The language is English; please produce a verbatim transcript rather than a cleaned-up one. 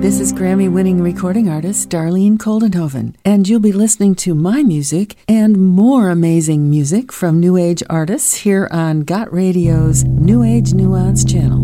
This is Grammy-winning recording artist Darlene Koldenhoven, and you'll be listening to my music and more amazing music from New Age artists here on Got Radio's New Age Nuance channel.